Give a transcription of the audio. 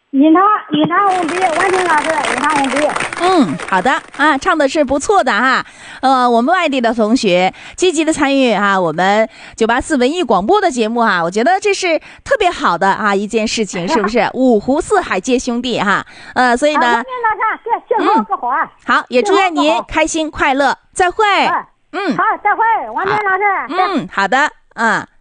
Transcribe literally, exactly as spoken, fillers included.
吟唱吟唱红笔，完全老师吟唱红笔。 嗯，好的啊，唱的是不错的哈。呃，我们外地的同学积极的参与哈，我们九八四文艺广播的节目哈，我觉得这是特别好的啊一件事情，是不是？五湖四海皆兄弟哈。呃，所以呢， 啊、幸福可好、嗯、 好，也祝愿您开心快乐，再会。 啊、 嗯， 好，再会，王明老师。 嗯，好的，嗯。